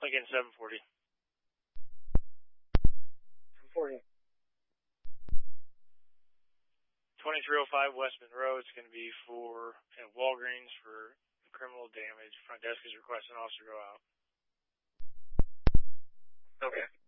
Lincoln 740. 740. 2305 West Monroe. It's going to be for Walgreens for criminal damage. Front desk is requesting an officer go out. Okay.